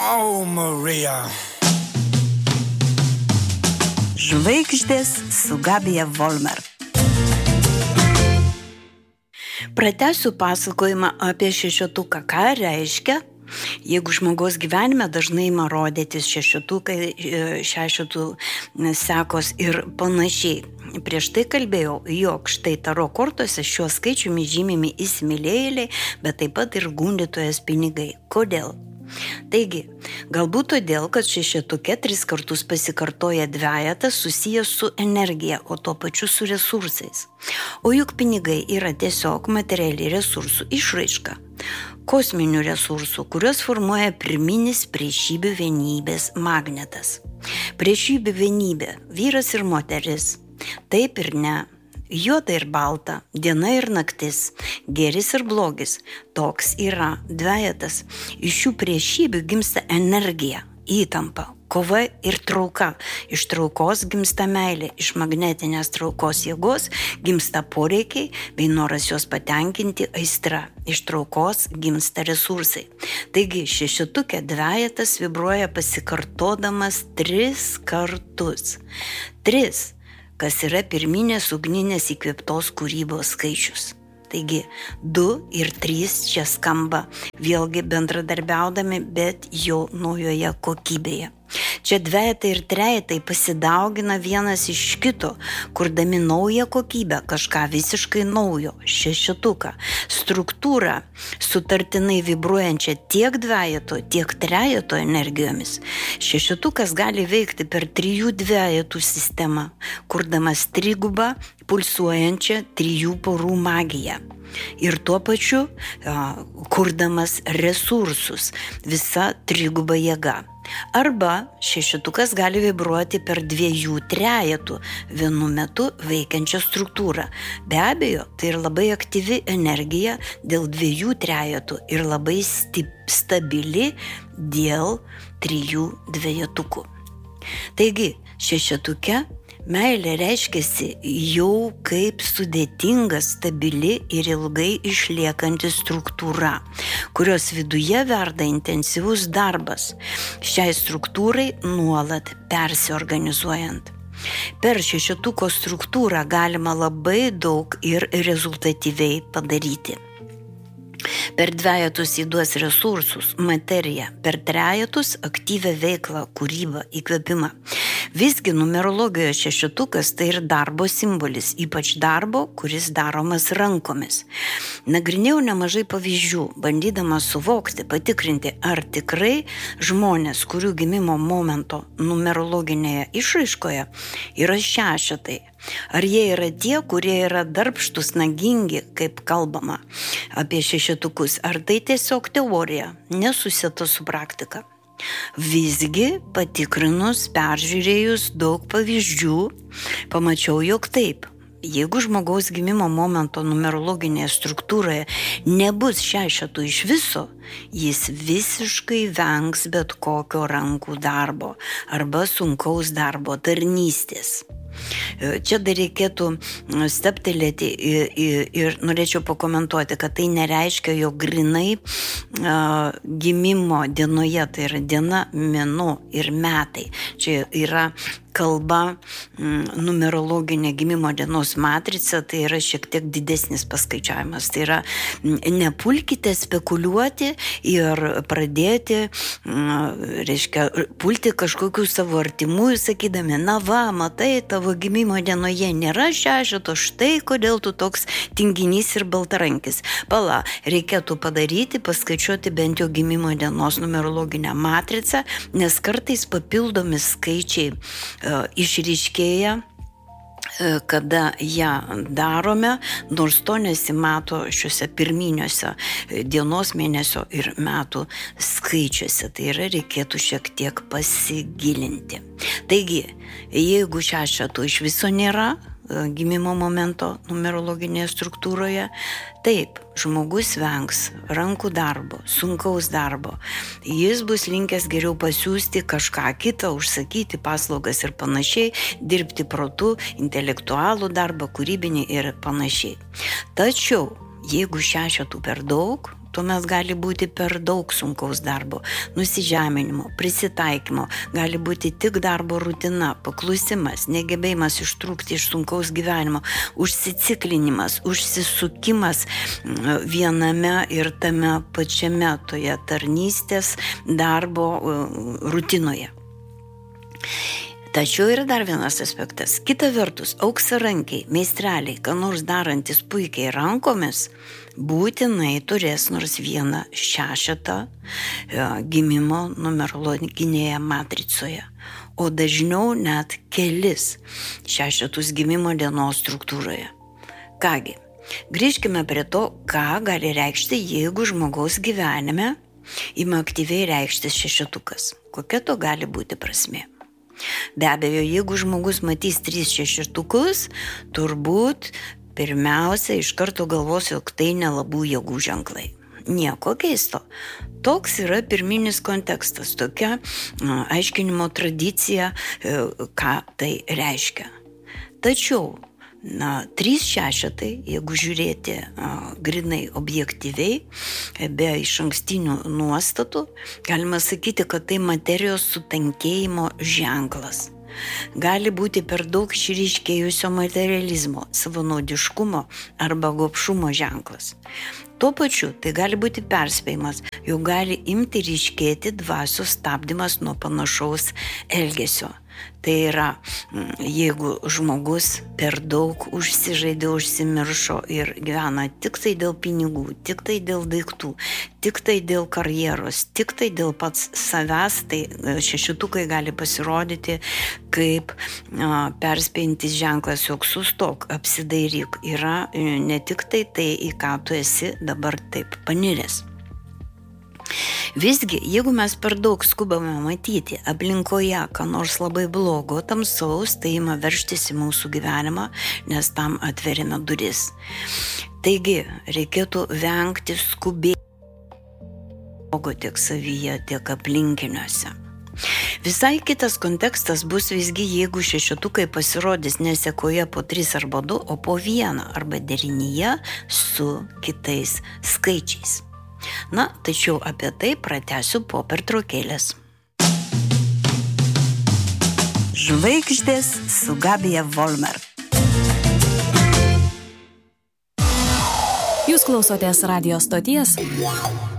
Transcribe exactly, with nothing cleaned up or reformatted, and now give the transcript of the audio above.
Oh, Maria. Žvaigždės su Gabija Volmer. Pratęsiu pasakojimą apie šešetuką. Ką reiškia, jeigu žmogaus gyvenime dažnai ima rodytis šešetukai, šešetų sekos ir panašiai. Prieš tai kalbėjau, jog štai taro kortose šiuo skaičiumi žymimi įsimylėjėliai, bet taip pat ir gundytojas pinigai. Kodėl? Taigi, galbūt todėl, kad šešetuke tris kartus pasikartoja dvejetas susijęs su energija, o tuo pačiu su resursais. O juk pinigai yra tiesiog materialiai resursų išraiška. Kosminių resursų, kurios formuoja pirminis priešybių vienybės magnetas. Priešybių vienybė – vyras ir moteris, taip ir ne. Juoda ir balta, diena ir naktis, gėris ir blogis, toks yra dvejetas. Iš šių priešybių gimsta energija, įtampa, kova ir trauka. Iš traukos gimsta meilė, iš magnetinės traukos jėgos gimsta poreikiai bei noras juos patenkinti aistra. Iš traukos gimsta resursai. Taigi šešetukė dvejetas vibruoja pasikartodamas tris kartus. Tris. Kas yra pirminės ugninės įkvėptos kūrybos skaičius. Taigi, du ir trys čia skamba, vėlgi bendradarbiaudami, bet jau naujoje kokybėje. Čia dvejetai ir trejetai pasidaugina vienas iš kito, kurdami naują kokybę, kažką visiškai naujo, šešetuką, struktūrą, sutartinai vibruojančią tiek dvejeto, tiek trejeto energijomis. Šešetukas gali veikti per trijų dvejetų sistemą, kurdamas trigubą, pulsuojančią trijų porų magiją. Ir tuo pačiu a, kurdamas resursus, visa triguba jėga. Arba šešetukas gali vibruoti per dviejų trejetų vienu metu veikiančią struktūrą. Be abejo, tai ir labai aktyvi energija dėl dviejų trejetų ir labai stip, stabili dėl trijų dvejetukų. Taigi, šešetuke meilė reiškiasi jau kaip sudėtinga, stabili ir ilgai išliekanti struktūra, kurios viduje verda intensyvus darbas, šiai struktūrai nuolat persiorganizuojant. Per šešetuko struktūrą galima labai daug ir rezultatyviai padaryti. Per dvejetus įduos resursus, materiją, per trejetus aktyvią veiklą, kūrybą, įkvėpimą. Visgi numerologijoje šešetukas tai ir darbo simbolis, ypač darbo, kuris daromas rankomis. Nagrinėjau nemažai pavyzdžių, bandydama suvokti, patikrinti, ar tikrai žmonės, kurių gimimo momento numerologinėje išraiškoje yra šešetai. Ar jie yra tie, kurie yra darbštus, nagingi, kaip kalbama apie šešetukus, ar tai tiesiog teorija, nesusieta su praktika. Visgi, patikrinus, peržiūrėjus daug pavyzdžių, pamačiau, jog taip. Jeigu žmogaus gimimo momento numerologinėje struktūroje nebus šešetų iš viso, jis visiškai vengs bet kokio rankų darbo arba sunkaus darbo, tarnystės. Čia dar reikėtų steptelėti ir, ir, ir norėčiau pakomentuoti, kad tai nereiškia, jog grinai uh, gimimo dienoje, tai yra diena, mėnuo ir metai. Čia yra kalba mm, numerologinė gimimo dienos matrica, tai yra šiek tiek didesnis paskaičiavimas. Tai yra mm, nepulkite spekuliuoti ir pradėti, mm, reiškia, pulti kažkokių savo artimųjų, sakydami, na va, matai, tavo gimimo dienoje nėra šešeto, štai kodėl tu toks tinginys ir baltarankis. Pala, reikėtų padaryti, paskaičiuoti bent jau gimimo dienos numerologinę matricą, nes kartais papildomi skaičiai išryškėja, kada ją darome, nors to nesimato šiuose pirminiuose dienos, mėnesio ir metų skaičiuose. Tai yra, reikėtų šiek tiek pasigilinti. Taigi, jeigu šešetų iš viso nėra gimimo momento numerologinėje struktūroje, taip, žmogus vengs rankų darbo, sunkaus darbo. Jis bus linkęs geriau pasiųsti kažką kitą, užsakyti paslaugas ir panašiai, dirbti protu, intelektualų darbą, kūrybinį ir panašiai. Tačiau, jeigu šešetų per daug, tuomet gali būti per daug sunkaus darbo, nusižeminimo, prisitaikymo, gali būti tik darbo rutina, paklusimas, negebėjimas ištrūkti iš sunkaus gyvenimo, užsiciklinimas, užsisukimas viename ir tame pačiame toje tarnystės darbo rutinoje. Tačiau yra dar vienas aspektas. Kita vertus, auksarankiai, meistreliai, ką nors darantis puikiai rankomis, būtinai turės nors vieną šešetą gimimo numerologinėje matricoje, o dažniau net kelis šešetus gimimo dienos struktūroje. Kągi, grįžkime prie to, ką gali reikšti, jeigu žmogaus gyvenime ima aktyviai reikštis šešetukas. Kokia to gali būti prasmė? Be abejo, jeigu žmogus matys tris šešetukus, turbūt pirmiausia iš karto galvos, jog tai nelabų jėgų ženklai. Nieko keisto. Toks yra pirminis kontekstas, tokia aiškinimo tradicija, ką tai reiškia. Tačiau, na, trys šešetai, jeigu žiūrėti a, grinai objektyviai, be išankstinių nuostatų, galima sakyti, kad tai materijos sutankėjimo ženklas. Gali būti per daug išryškėjusio materializmo, savanaudiškumo arba gobšumo ženklas. Tuo pačiu tai gali būti perspėjimas, jau gali imti ryškėti dvasios stabdymas nuo panašaus elgesio. Tai yra, jeigu žmogus per daug užsižaidė, užsimiršo ir gyvena tik tai dėl pinigų, tik tai dėl daiktų, tik tai dėl karjeros, tik tai dėl pats savęs, tai šešetukai gali pasirodyti kaip a, perspėjantis ženklas, jog sustok, apsidairyk, yra ne tik tai tai, į ką tu esi dabar taip paniręs. Visgi, jeigu mes per daug skubame matyti aplinkoje, ką nors labai blogo, tamsaus, tai ima veržtis į mūsų gyvenimą, nes tam atverime duris. Taigi, reikėtų vengti skubėti tiek savyje, tiek aplinkiniuose. Visai kitas kontekstas bus visgi, jeigu šešetukai pasirodys ne sekoje po tris arba du, o po vieną arba derinyje su kitais skaičiais. Na, tačiau apie tai pratęsiu po pertraukėlės. Žvaigždės su Gabija Volmer. Jūs klausotės radijo stoties